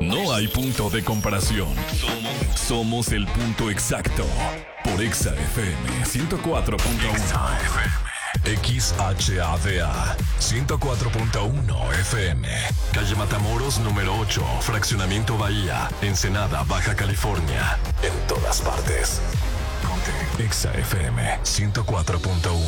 No hay punto de comparación. Somos el punto exacto. Por Exa FM 104.1. XHADA 104.1 FM. Calle Matamoros número 8, Fraccionamiento Bahía, Ensenada, Baja California. En todas partes. Ponte Exa FM 104.1.